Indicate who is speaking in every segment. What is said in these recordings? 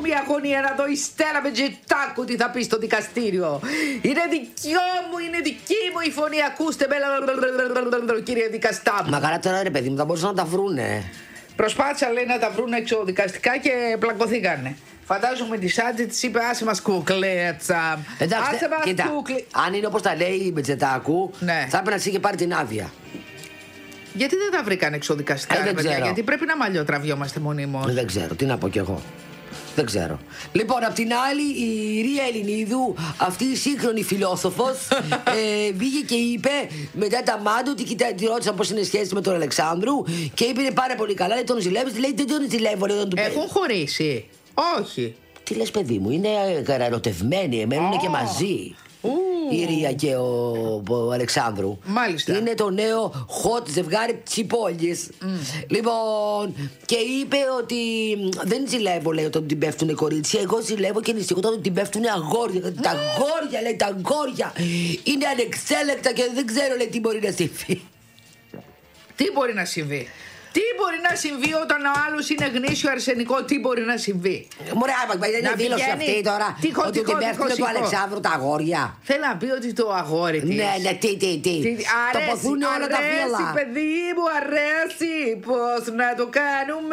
Speaker 1: η αγωνία να δω η Στέλλα Μπετζετάκου τι θα πει στο δικαστήριο. Είναι δική μου η φωνή. Ακούστε με, κύριε δικαστά μου.
Speaker 2: Μα καλά τώρα ρε παιδί μου, θα μπορούσαν να τα βρούνε.
Speaker 1: Προσπάθησαν λέει να τα βρουν εξοδικαστικά και πλακωθήκανε. Φαντάζομαι τη Σάντζη της είπε άσε μας κουκλέτσα.
Speaker 2: Εντάξει, κοίτα, αν είναι όπως τα λέει η Μπετζετάκου,
Speaker 1: ναι,
Speaker 2: θα έπρεπε να της είχε πάρει την άδεια.
Speaker 1: Γιατί δεν τα βρήκαν εξοδικαστικά,
Speaker 2: δεν ξέρω.
Speaker 1: γιατί πρέπει να μαλλιοτραβιόμαστε μονίμως.
Speaker 2: Δεν ξέρω, τι να πω κι εγώ. Δεν ξέρω. Λοιπόν, απ' την άλλη, η Ρία Ελληνίδου, αυτή η σύγχρονη φιλόσοφος, βγήκε και είπε μετά τα μάτια ότι τη ρώτησαν πώς είναι η σχέση με τον Αλεξάνδρου και είπε είναι πάρα πολύ καλά. Λέει τον ζηλεύεις, λέει δεν τον ζηλεύω.
Speaker 1: Έχουν χωρίσει. Όχι.
Speaker 2: Τι λες, παιδί μου, είναι ερωτευμένοι, μένουν και μαζί. Η Ρία και ο Αλεξάνδρου.
Speaker 1: Μάλιστα.
Speaker 2: Είναι το νέο hot ζευγάρι της πόλης. Λοιπόν, και είπε ότι δεν ζηλεύω, λέει, όταν την πέφτουνε κορίτσια. Εγώ ζηλεύω και ανησυχώ όταν την πέφτουνε αγόρια. Τα αγόρια, λέει, τα αγόρια είναι ανεξέλεκτα και δεν ξέρω, λέει, τι μπορεί να συμβεί.
Speaker 1: Τι μπορεί να συμβεί? Τι μπορεί να συμβεί όταν ο άλλος είναι γνήσιο αρσενικό, τι μπορεί να συμβεί?
Speaker 2: Μωρέ, δεν είναι δήλωση αυτή τώρα. Ότι την πέφτουνε του Αλεξάνδρου τα αγόρια.
Speaker 1: Θέλει να πει ότι το αγόρι της.
Speaker 2: Ναι, τι. Τοποθούν όλα τα φύλλα.
Speaker 1: Αρέσει, παιδί μου, αρέσει. Πώς να το κάνουμε?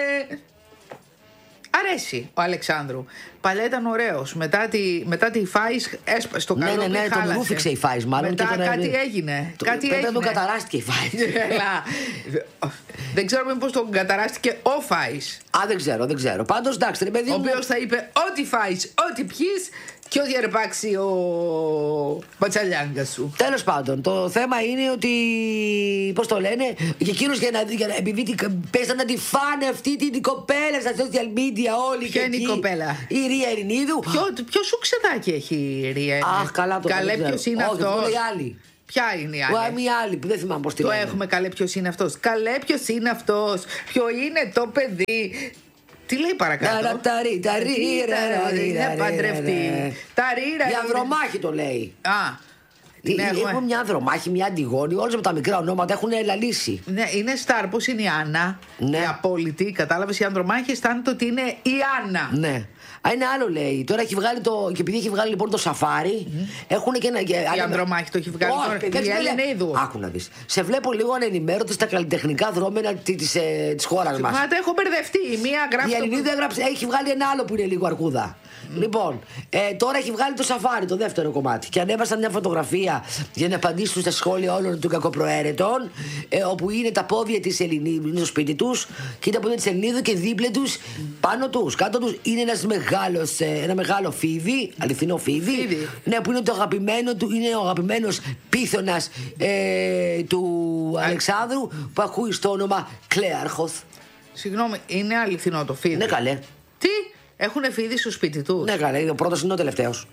Speaker 1: Αρέσει ο Αλεξάνδρου. Παλιά ήταν ωραίος. Μετά τη Φάις έσπασε το καλό.
Speaker 2: Ναι, τον ρούφηξε η Φάις μάλλον.
Speaker 1: Μετά κάτι έγινε.
Speaker 2: Πρέπει να τον καταράστηκε η Φάις.
Speaker 1: Δεν ξέρω μήπως τον καταράστηκε ο Φάις.
Speaker 2: Δεν ξέρω. Πάντως εντάξει, ρε παιδί μου.
Speaker 1: Ο οποίος θα είπε ό,τι Φάις, ό,τι πιείς και ό,τι αρπάξει ο πατσαλιάγκα σου.
Speaker 2: Τέλος πάντων, το θέμα είναι ότι. Πώς το λένε, για εκείνους επειδή πέσαν να τη φάνε αυτή την κοπέλα στα social media όλοι.
Speaker 1: Ποια είναι η κοπέλα?
Speaker 2: Η Ρία Ελληνίδου.
Speaker 1: Ποιο σου ξεδάκι έχει η Ρία?
Speaker 2: Αχ, καλά το
Speaker 1: Καλέ, ποιος είναι αυτός?
Speaker 2: Όχι, άλλη.
Speaker 1: Ποια είναι η άλλη?
Speaker 2: Μια άλλη που δεν θυμάμαι πώς τη
Speaker 1: το
Speaker 2: λένε.
Speaker 1: Έχουμε καλέ, ποιος είναι αυτός? Καλέ, ποιος είναι αυτός? Ποιο είναι το παιδί? Τι λέει παρακάτω?
Speaker 2: Είναι
Speaker 1: παντρευτεί.
Speaker 2: Η Ανδρομάχη το λέει.
Speaker 1: Έχουμε
Speaker 2: μια Ανδρομάχη, μια Αντιγόνη. Όλες με τα μικρά ονόματα έχουν λαλήσει.
Speaker 1: Ναι, είναι Σταρ. Πώς είναι η Άννα?
Speaker 2: Ναι.
Speaker 1: Η απόλυτη. Κατάλαβες, η Ανδρομάχη αισθάνεται ότι είναι η Άννα.
Speaker 2: Ναι. Είναι άλλο λέει. Τώρα έχει βγάλει και επειδή έχει βγάλει λοιπόν το σαφάρι, έχουν και ένα.
Speaker 1: Η Ανδρομάχη το έχει βγάλει τώρα. Η Ελληνίδου.
Speaker 2: Άκου να δεις. Σε βλέπω λίγο ανενημέρωτη στα καλλιτεχνικά δρόμενα της χώρας μας.
Speaker 1: Μα τα έχω μπερδευτεί. Μία γράφει.
Speaker 2: Η Ελληνίδου έχει βγάλει ένα άλλο που είναι λίγο αρκούδα. Λοιπόν, τώρα έχει βγάλει το σαφάρι, το δεύτερο κομμάτι. Και ανέβασαν μια φωτογραφία για να απαντήσουν στα σχόλια όλων των κακοπροαίρετων. Όπου είναι τα πόδια της Ελληνίδου, είναι στο σπίτι τους, και είναι τα πόδια της Ελληνίδου και δίπλα τους, πάνω τους, κάτω τους, είναι ένα μεγάλο φίδι, αληθινό φίδι. Ναι, που είναι το αγαπημένο του, είναι ο αγαπημένος πίθωνας του Αλεξάνδρου, που ακούει στο όνομα Κλέαρχος.
Speaker 1: Συγγνώμη, είναι αληθινό το φίδι?
Speaker 2: Ναι, καλέ.
Speaker 1: Τι? Έχουνε φίδι στο σπίτι του?
Speaker 2: Ναι, καλέ, ο πρώτος είναι ο τελευταίος.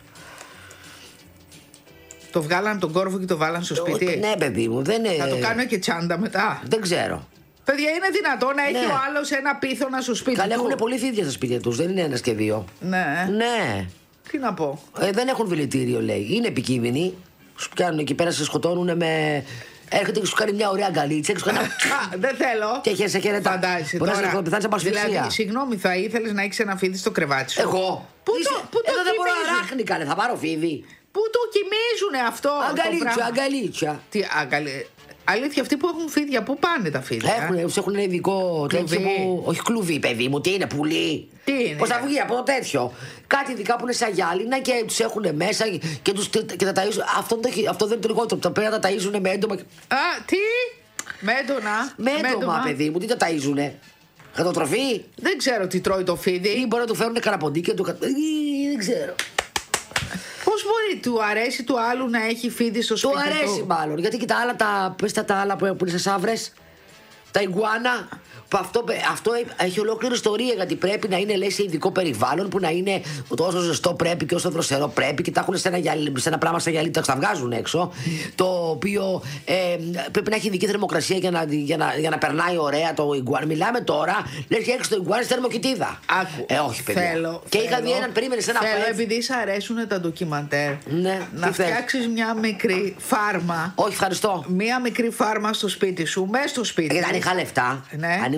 Speaker 1: Το βγάλαν τον κόρφο και το βάλαν στο σπίτι?
Speaker 2: Ναι, παιδί μου, δεν είναι.
Speaker 1: Θα το κάνω και τσάντα μετά?
Speaker 2: Δεν ξέρω.
Speaker 1: Παιδιά, είναι δυνατόν να έχει ο άλλος ένα πίθωνα στο σπίτι του?
Speaker 2: Καλά, έχουν πολλοί φίδια στα σπίτια τους, δεν είναι ένας και δύο. Ναι.
Speaker 1: Τι να πω.
Speaker 2: Δεν έχουν δηλητήριο, λέει. Είναι επικίνδυνοι. Σου πιάνουν εκεί πέρα, σε σκοτώνουν με. Έρχεται και σου κάνει μια ωραία αγκαλίτσα και σου κάνει.
Speaker 1: Δεν θέλω.
Speaker 2: Και σε χαιρετά.
Speaker 1: Φαντάζεσαι.
Speaker 2: Μπορεί να πεθάνει από ασφυξία.
Speaker 1: Δηλαδή, συγγνώμη, θα ήθελες να έχεις ένα φίδι στο κρεβάτι σου?
Speaker 2: Εγώ.
Speaker 1: Πού το
Speaker 2: εδώ δεν μπορώ να ράχνει, καλέ. Θα πάρω φίδι.
Speaker 1: Πού το κοιμίζουνε αυτό?
Speaker 2: Αγκαλίτσα.
Speaker 1: Τι αγκαλίτσα? Αλήθεια, αυτοί που έχουν φίδια, πού πάνε τα φίδια?
Speaker 2: Έχουν ένα ειδικό τέτοιο που. Όχι κλουβί, παιδί μου, τι είναι, πουλί.
Speaker 1: Τι είναι?
Speaker 2: Πώς θα βγει από το τέτοιο? Κάτι ειδικά που είναι σαν γυάλινα και τους έχουν μέσα και τα ταΐζουν. Αυτό δεν είναι το λιγότερο. Τα πρέπει να τα ταΐζουν με έντομα.
Speaker 1: Τι? Με έντονα?
Speaker 2: Με έντομα, παιδί μου, τι τα ταΐζουνε? Κατοτροφή?
Speaker 1: Δεν ξέρω τι τρώει το φίδι.
Speaker 2: Ή μπορεί να του φέρουν καραποντί και δεν ξέρω.
Speaker 1: Πώς μπορεί, του αρέσει του άλλου να έχει φίδι στο σπίτι του?
Speaker 2: Του αρέσει μάλλον, γιατί και τα άλλα, τα άλλα που είναι σε σαύρες, τα ιγκουάνα, που αυτό έχει ολόκληρη ιστορία, γιατί πρέπει να είναι, λέει, σε ειδικό περιβάλλον, που να είναι όσο ζεστό πρέπει και όσο δροσερό πρέπει, και τα έχουν σε ένα πράγμα σαν γυαλί, τα βγάζουν έξω, το οποίο πρέπει να έχει ειδική θερμοκρασία για να περνάει ωραία το ιγκουάνα. Μιλάμε τώρα, λες και έξω το ιγκουάνα στη θερμοκοιτίδα. Όχι, παιδιά. Και είχα δει έναν, περίμενε σε ένα
Speaker 1: Θέλω, επειδή σ' αρέσουν τα ντοκιμαντέρ,
Speaker 2: ναι,
Speaker 1: να φτιάξεις μια μικρή φάρμα.
Speaker 2: Όχι, ευχαριστώ.
Speaker 1: Μια μικρή φάρμα στο σπίτι σου, μέσα στο σπίτι.
Speaker 2: Γιατί αν είχα λεφτά, αν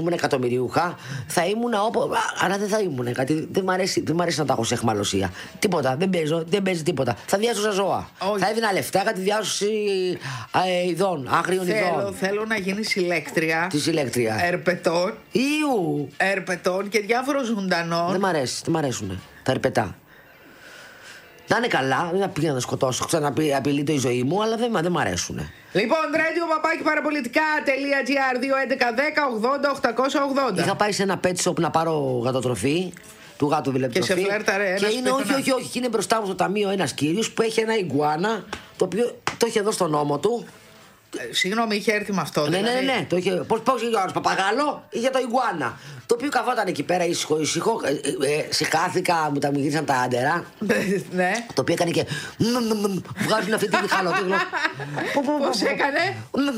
Speaker 2: ήμουν εκατομμυριούχα, θα ήμουν αλλά δεν θα ήμουν κάτι. Δεν μ' αρέσει να τα έχω σε αιχμαλωσία. Τίποτα. Δεν παίζει τίποτα. Θα διάσωσα ζώα. Θα έδινα λεφτά για τη διάσωση ειδών, άγριων ειδών.
Speaker 1: Θέλω να γίνει συλλέκτρια.
Speaker 2: Τι συλλέκτρια?
Speaker 1: Ερπετών.
Speaker 2: Ιου!
Speaker 1: Ερπετών και διάφορων ζωντανών.
Speaker 2: Δεν μ' αρέσουν τα ερπετά. Να είναι καλά, δεν θα πήγα να τα σκοτώσω. Απειλείται η ζωή μου, αλλά δεν μ' αρέσουν.
Speaker 1: Λοιπόν, radio-parapolitica.gr 2.11.10.80.880.
Speaker 2: Είχα πάει σε ένα pet shop να πάρω γατοτροφή. Του γάτου δηλαδή.
Speaker 1: Και σε φλέρταρε ένας.
Speaker 2: Και είναι, όχι. Και είναι μπροστά μου στο ταμείο ένας κύριος που έχει ένα ιγκουάνα, το οποίο το έχει εδώ στον ώμο του.
Speaker 1: Συγγνώμη, είχε έρθει με αυτό.
Speaker 2: Ναι. Πώς είχε ο άλλος παπαγάλο, είχε το ιγκουάνα. Το οποίο καθόταν εκεί πέρα ήσυχο. Συχάθηκα, μου τα μυρίσαν τα άντερα.
Speaker 1: Ναι.
Speaker 2: Το οποίο έκανε και. Βγάζουν αυτή τη μιχαλοτήλο.
Speaker 1: Πώς έκανε?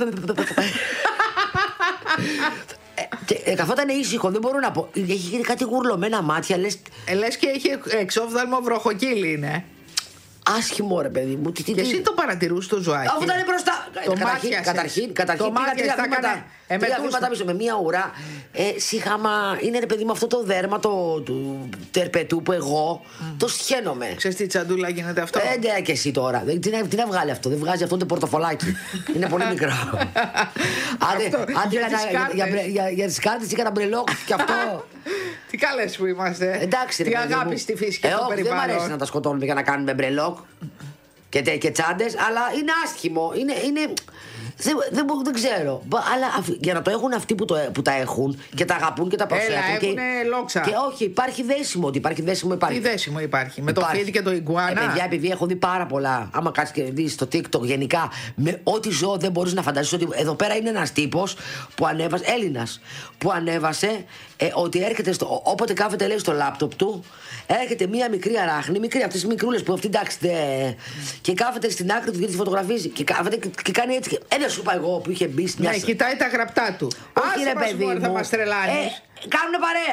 Speaker 2: Καθόταν ήσυχο, δεν μπορώ να πω. Έχει κάτι γουρλωμένα μάτια, λες.
Speaker 1: Λες και έχει εξόφθαλμο βροχοκύλι είναι.
Speaker 2: Άσχημο ρε παιδί μου.
Speaker 1: Και εσύ το παρατηρούς το ζωάκι.
Speaker 2: Αφού ήταν μπροστά. Καταρχήν πήγα 3 βήματα πίσω με μία ουρά. Συχάμα. Είναι ρε παιδί μου αυτό το δέρμα του τερπετού που εγώ το σχαίνομαι.
Speaker 1: Ξέρεις τι τσαντούλα γίνεται αυτό?
Speaker 2: Ναι, και εσύ τώρα. Τι να βγάλει αυτό? Δεν βγάζει αυτό το πορτοφολάκι. Είναι πολύ μικρό. Άντε για τις κάρτες είχα ένα μπρελόκ και αυτό.
Speaker 1: Τι καλές που είμαστε.
Speaker 2: Εντάξει,
Speaker 1: τι αγάπη στη φύση και το περιβάλλον.
Speaker 2: Δεν μ' αρέσει να τα σκοτώνουμε για να κάνουμε μπρελόκ και τσάντες, αλλά είναι άσχημο. Δεν ξέρω. Αλλά για να το έχουν αυτοί που τα έχουν και τα αγαπούν και τα προσέχουν.
Speaker 1: Έχουν λόξα.
Speaker 2: Και όχι, υπάρχει δέσιμο. Υπάρχει.
Speaker 1: Τι δέσιμο υπάρχει? Με το φίδι και το ιγκουάνα.
Speaker 2: Παιδιά, επειδή έχω δει πάρα πολλά. Άμα κάτσεις και δεις στο TikTok γενικά, με ό,τι ζώο δεν μπορείς να φανταστείς ότι. Εδώ πέρα είναι ένας τύπος που ανέβασε, Έλληνας, που ανέβασε ότι έρχεται όποτε κάθεται λέει στο λάπτοπ του, έρχεται μία μικρή αράχνη, μικρή από τις μικρούλες που αυτή εντάξει και κάθεται στην άκρη του γιατί τη φωτογραφίζει. Και κάθεται και κάνει έτσι. Ένα σου είπα εγώ που είχε μπει στην.
Speaker 1: Ναι, κοιτάει τα γραπτά του.
Speaker 2: Όχι, ρε παιδί μου.
Speaker 1: Θα μας τρελάνεις.
Speaker 2: Κάνουνε παρέα.